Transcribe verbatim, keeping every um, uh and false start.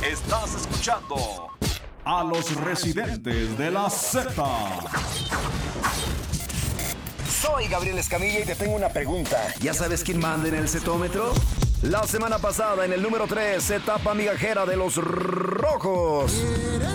Estás escuchando a los residentes de la Z. Soy Gabriel Escamilla y te tengo una pregunta. ¿Ya sabes quién manda en el cetómetro? La semana pasada, en el número tres, etapa migajera de los rojos.